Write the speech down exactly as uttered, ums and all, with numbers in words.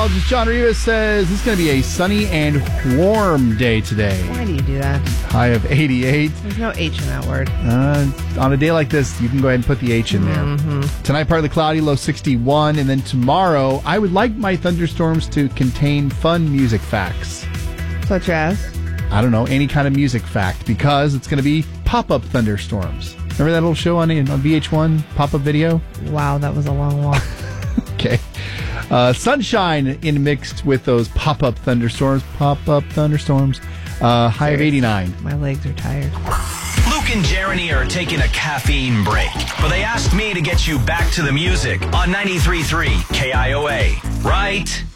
John Rivas says it's going to be a sunny and warm day today. Why do you do that? High of eighty-eight. There's no H in that word. Uh, on a day like this, you can go ahead and put the H in there. Mm-hmm. Tonight, partly cloudy, low sixty-one. And then tomorrow, I would like my thunderstorms to contain fun music facts. Such as? I don't know, any kind of music fact, because it's going to be pop-up thunderstorms. Remember that old show on, on V H one, pop-up video? Wow, that was a long walk. Okay. Uh, sunshine intermixed with those pop-up thunderstorms. Pop-up thunderstorms. Uh, high of eighty-nine. My legs are tired. Luke and Jeremy are taking a caffeine break, but they asked me to get you back to the music on ninety-three point three K I O A. Right